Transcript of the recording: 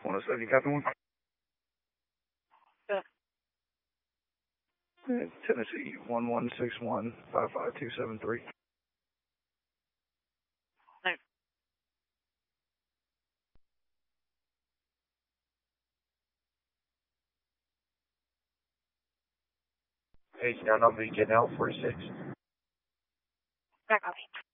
107, you got the one? Yeah. Tennessee, 1161-55273. Thanks. Hey, now number you get out 46. Back copy.